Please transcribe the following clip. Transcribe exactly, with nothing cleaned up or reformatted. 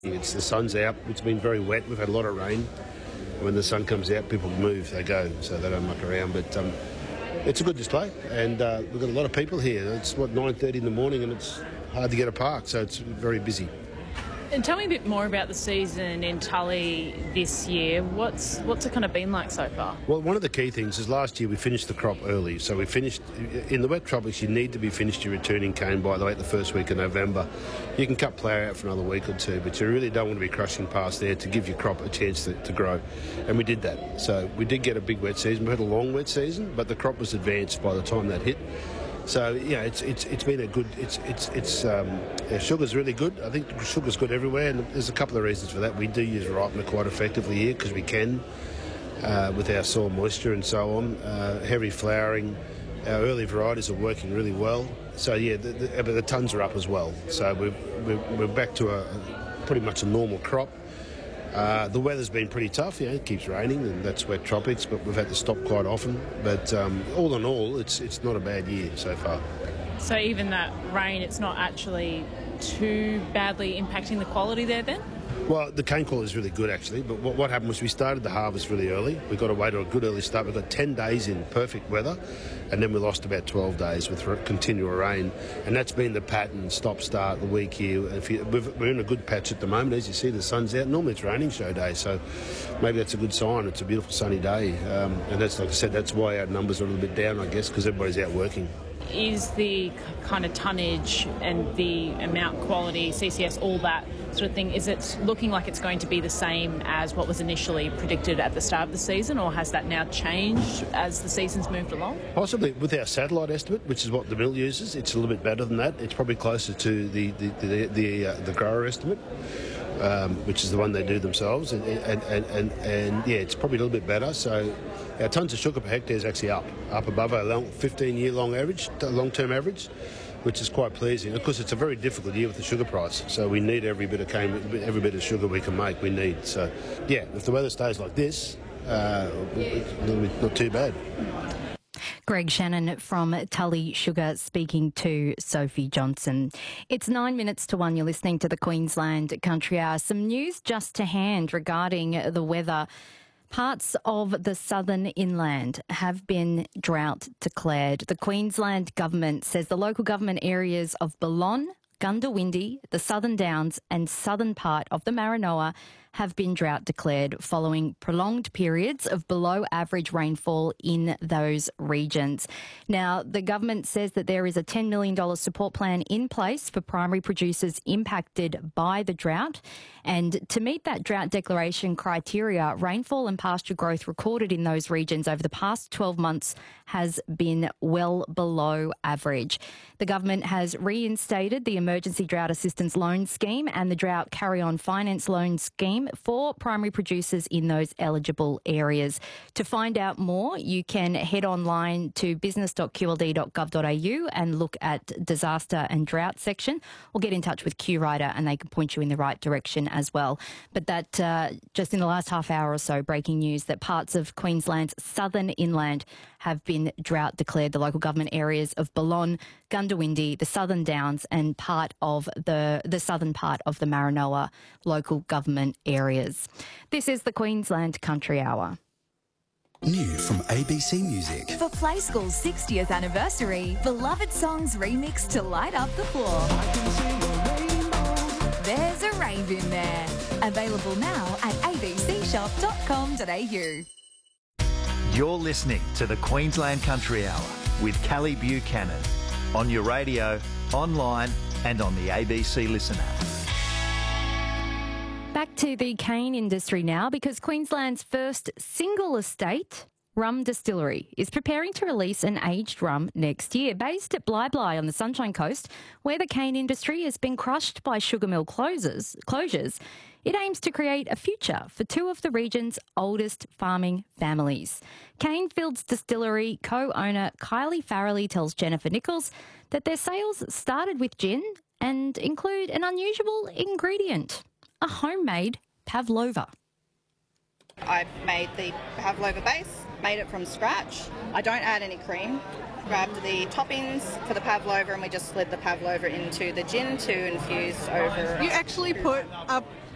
It's the sun's out. It's been very wet. We've had a lot of rain. When the sun comes out, people move. They go, so they don't muck around. But um, it's a good display, and uh, we've got a lot of people here. It's what nine thirty in the morning, and it's hard to get a park, so it's very busy. And tell me a bit more about the season in Tully this year. What's what's it kind of been like so far? Well, one of the key things is last year we finished the crop early. So we finished, in the wet tropics, you need to be finished your returning cane by the way, the first week of November. You can cut plough out for another week or two, but you really don't want to be crushing past there to give your crop a chance to, to grow. And we did that. So we did get a big wet season. We had a long wet season, but the crop was advanced by the time that hit. So yeah, it's it's it's been a good. It's it's it's um, yeah, sugar's really good. I think sugar's good everywhere, and there's a couple of reasons for that. We do use ripener quite effectively here because we can, uh, with our soil moisture and so on. Uh, heavy flowering, our early varieties are working really well. So yeah, the, the, but the tons are up as well. So we're we're, we're back to a, a pretty much a normal crop. Uh, the weather's been pretty tough, you know, it keeps raining and that's wet tropics, but we've had to stop quite often. But um, all in all, it's it's not a bad year so far. So even that rain, it's not actually too badly impacting the quality there then? Well, the cane quality is really good actually, but what, what happened was we started the harvest really early. We got away to a good early start. We got ten days in perfect weather, and then we lost about twelve days with continual rain, and that's been the pattern, stop-start, the week here. If you, we're in a good patch at the moment. As you see, the sun's out. Normally it's raining show day, so maybe that's a good sign. It's a beautiful sunny day, um, and that's, like I said, that's why our numbers are a little bit down, I guess, because everybody's out working. Is the kind of tonnage and the amount, quality, C C S, all that sort of thing, is it looking like it's going to be the same as what was initially predicted at the start of the season, or has that now changed as the season's moved along? Possibly. With our satellite estimate, which is what the mill uses, it's a little bit better than that. It's probably closer to the the the, the, uh, the grower estimate, um, which is the one they do themselves, and and, and, and and yeah, it's probably a little bit better. So our tonnes of sugar per hectare is actually up, up above our long, fifteen-year long average, long-term average, which is quite pleasing. Of course, it's a very difficult year with the sugar price, so we need every bit of cane, every bit of sugar we can make. We need. So, yeah, if the weather stays like this, uh, it's not too bad. Greg Shannon from Tully Sugar speaking to Sophie Johnson. It's nine minutes to one. You're listening to the Queensland Country Hour. Some news just to hand regarding the weather. Parts of the southern inland have been drought declared. The Queensland government says the local government areas of Balonne, Goondiwindi, the Southern Downs and southern part of the Maranoa have been drought declared following prolonged periods of below average rainfall in those regions. Now, the government says that there is a ten million dollars support plan in place for primary producers impacted by the drought. And to meet that drought declaration criteria, rainfall and pasture growth recorded in those regions over the past twelve months has been well below average. The government has reinstated the Emergency Drought Assistance Loan Scheme and the Drought Carry-On Finance Loan Scheme for primary producers in those eligible areas. To find out more, you can head online to business dot q l d dot gov dot a u and look at disaster and drought section, or get in touch with QRider and they can point you in the right direction as well. But that, uh, just in the last half hour or so, breaking news that parts of Queensland's southern inland have been drought declared. The local government areas of Balonne, Goondiwindi, the Southern Downs and part of the, the southern part of the Maranoa local government areas. This is the Queensland Country Hour. New from A B C Music. For Play School's sixtieth anniversary, beloved songs remixed to light up the floor. There's a rave in there. Available now at a b c shop dot com dot a u. You're listening to the Queensland Country Hour with Callie Buchanan on your radio, online and on the A B C Listen app. Back to the cane industry now, because Queensland's first single estate rum distillery is preparing to release an aged rum next year. Based at Bly Bly on the Sunshine Coast, where the cane industry has been crushed by sugar mill closures, closures, it aims to create a future for two of the region's oldest farming families. Canefields Distillery co-owner Kylie Farrelly tells Jennifer Nichols that their sales started with gin and include an unusual ingredient, a homemade pavlova. I made the pavlova base, made it from scratch. I don't add any cream. Grabbed the toppings for the pavlova and we just slid the pavlova into the gin to infuse over. You actually put a